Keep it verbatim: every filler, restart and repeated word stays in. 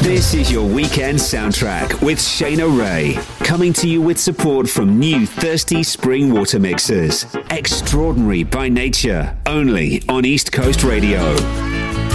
This is your weekend soundtrack with Shayna Ray, coming to you with support from new Thirsty Spring Water Mixers. Extraordinary by nature, only on East Coast Radio.